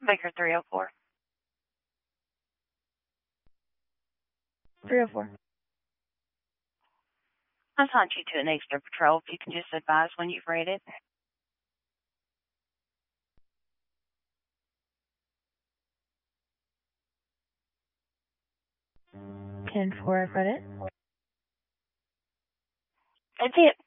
Baker 304. 304. I'll hunt you to an extra patrol if you can just advise when you've read it. 10-4, I've read it. That's it.